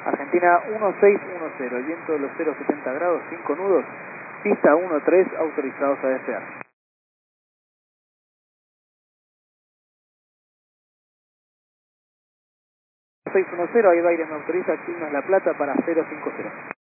Argentina 1610, viento de los 070 grados, 5 nudos, pista 13, autorizados a despegar. 610, ahí aire me autoriza, Quilmes La Plata para 050.